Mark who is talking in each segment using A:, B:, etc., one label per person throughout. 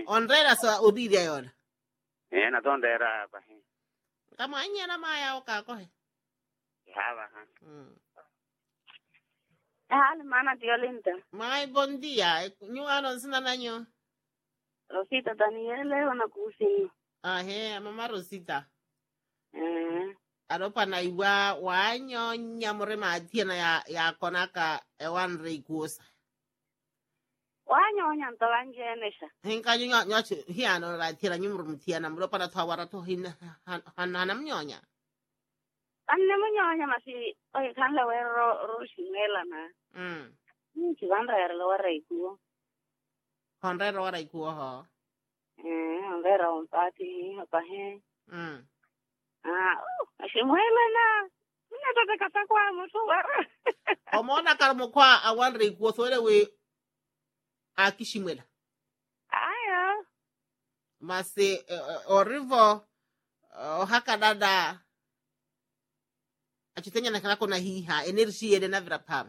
A: Onrera so udide yon.
B: Na tondera pa he.
A: Kama anya na maya o ka ko he.
B: Haba ha.
C: Hali mana Diolinda.
A: Mai bon dia. Nyu ano sina nanyo.
C: Rosita Daniele wanakusi.
A: He mama Rosita. Aropa na iwa wanyo nyamore matina ya konaka ewan reikusa.
C: Wanyo nyanta wanjenesha.
A: Hinka nyocho hiano la tira nyumru mtiana mropa na tawara to hanam nyonya.
C: Anne munyonya masi oy kanla wero roshimela na. Kibanda yaro wara ikuo.
A: Honrera wara ikuo ho.
C: Honrera umpati hapa he. Ashimwela na. Natoka kata kwa mtu wara.
A: Omona karmo kwa awan reikuo sore we akishimwela.
C: Aya.
A: Masi orivo haka dada achitenya na kana kona hiha energy yede na vira pama.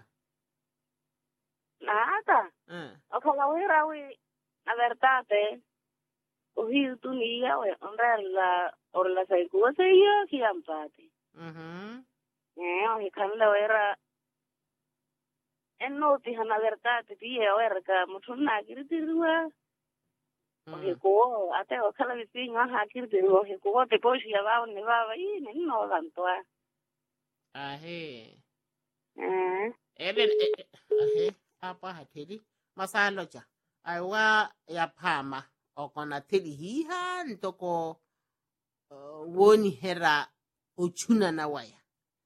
C: Nada. Okala wira we avertate. Uhi tunia we orla saikuwa seyo kiampati. Ohi kanla wira ennoti hana vertate tiye wira ka mutuna kiritirwa. Ohi kuo ate okala visinga hakiritirwa ohi kuo te poshi ya bao ne baba ni no dantoa.
A: Apa hateli masalocha aiwa ya pama okona teli hiha ntoko woni hera uchuna na waya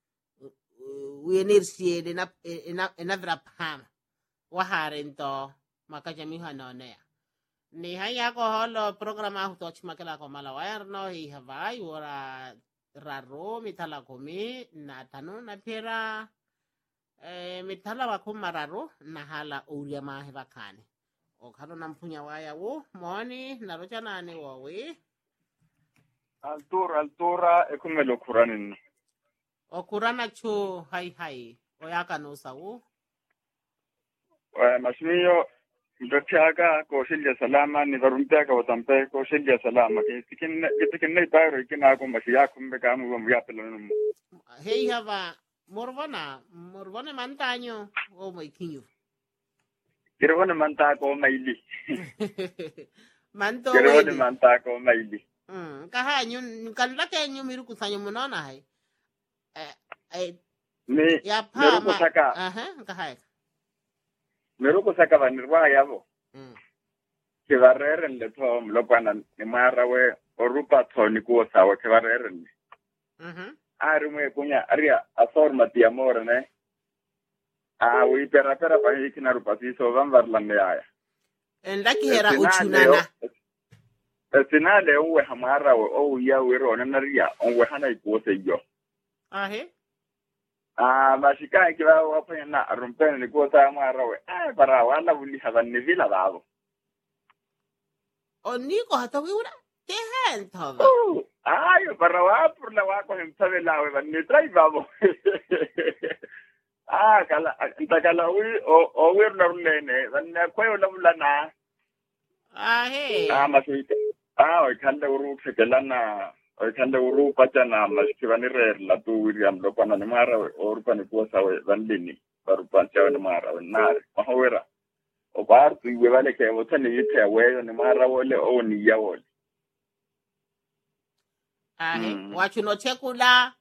A: uenersie na vra pama waharento makaja mihanonea ni haya ko holo programa hutoch makela ko mala waya no hi havai ora raro mitala komi na tano na pera mitala wako mararo na hala uria mahe bakane o kalo nampunya waya wo moni na rocha nane wawe
D: altura ekumelo kuranin
A: o kurana cho hai o yaka no sawo
D: masmiyo ndotiaga ko shilya salama ni varumtiaga watampe ko shilya salama kitin nei bayro kina ko mashiya kumbe kamu wa yapelano
A: hei hava morvone mantaño o mai kinyo
D: kirone manta ko maili
A: manto
D: kirone manta ko maili
A: kahanyo kanla kenyo miru kusanyo monona hai
D: ni
A: ya pa
D: saka
A: kahai
D: meru ko saka vanirwa yavo kivareren le tom lokwana ni mara we orupa toni ko sawa kivareren arumwe kunya aria aforma di amore ne wi pera pa hikina rupa so vanvarla ne aya
A: endaki hera uchunana
D: finale uwe hamara we ya we rona naria onwe hana ikose yo bashika kiwa wapenya na rumpene ni kota mara we para wala buli habanne vila babo
A: oniko hata wiura tehen tova
D: ayo para wapur la wako himsabe lawe banne trai babo kala wi o wir na runene banne koyo lamulana masita o kanda uru kekelana o kanda uru pachana maskivanire la tu William lokwana ni mara o rupani kuosa we bandini barupancha ni mara nare mahowera o bar tu wale ke wotani yite we ni mara wole o ni yawole
A: wachuno chekula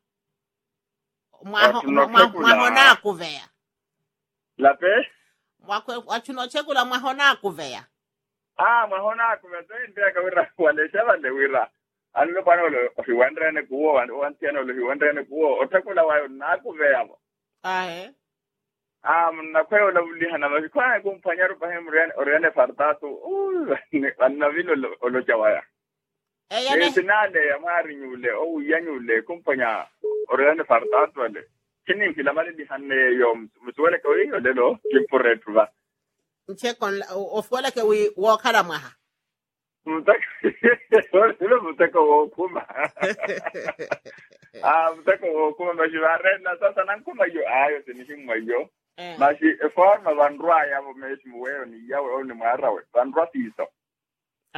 A: mwahona kuvea
D: lape
A: wachuno chekula mwahona kuvea
D: mwahona kuvea ndio kawira wale shabande wira anu pano lo hiwandra ne kuo wantiano lo hiwandra ne kuo otakula wayo na kuvea mo na kweo la uli hana kwa kumpanya rupa hemrian oriane fartatu anna vino lo jawaya finale ya mari nyule yanyule kumpanya oriane fartatu ale kini filamali di hanne yom muswele ko yo lelo kimpore truva
A: nchekon ofwala ke wi wakala maha
D: mutako kuma mutako kuma majivare na sasa nankuma yo ayo tinishimwa yo mashi forma vandrua ya mesimu wewe ni yawe au ni mwarawe vandrua tiso